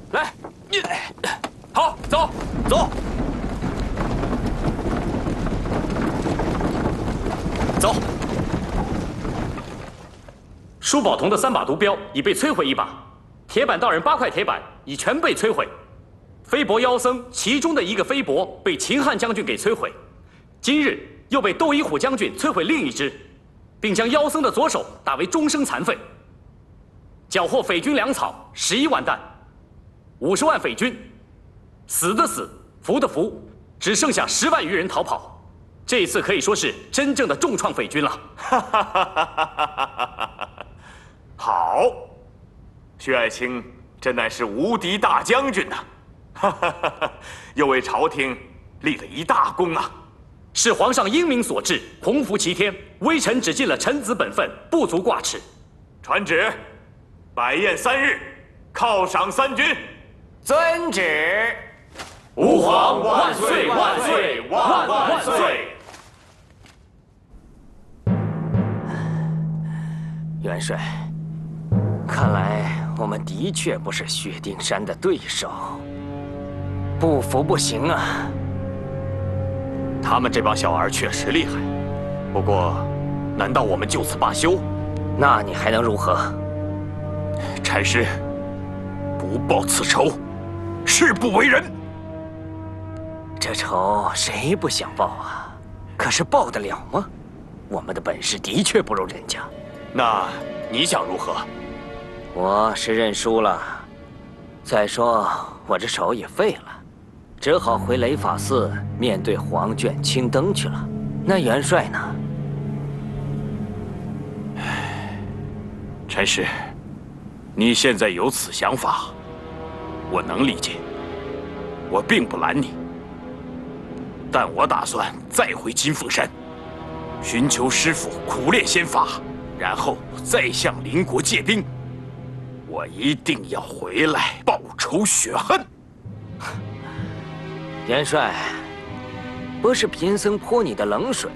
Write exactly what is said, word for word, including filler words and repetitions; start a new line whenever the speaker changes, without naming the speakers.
来，好，走走走。舒宝同的三把毒镖已被摧毁一把，铁板道人八块铁板已全被摧毁。飞帛妖僧其中的一个飞帛被秦汉将军给摧毁，今日又被窦一虎将军摧毁另一只，并将妖僧的左手打为终生残废。缴获匪军粮草十一万担，五十万匪军，死的死，服的服，只剩下十万余人逃跑。这一次可以说是真正的重创匪军了。
好，薛爱卿真乃是无敌大将军呐！又为朝廷立了一大功啊！
是皇上英明所致，洪福齐天，微臣只尽了臣子本分，不足挂齿。
传旨，摆宴三日，犒赏三军。
遵旨。
吾皇万岁万岁万万岁！
元帅，看来我们的确不是薛丁山的对手，不服不行啊！
他们这帮小儿确实厉害，不过，难道我们就此罢休？
那你还能如何？
差师，不报此仇，誓不为人。
这仇谁不想报啊？可是报得了吗？我们的本事的确不如人家。
那你想如何？
我是认输了。再说我这手也废了，只好回雷法寺面对黄卷青灯去了。那元帅呢？
差师，你现在有此想法，我能理解。我并不拦你，但我打算再回金凤山，寻求师傅苦练仙法，然后再向邻国借兵。我一定要回来报仇雪恨。
元帅，不是贫僧泼你的冷水，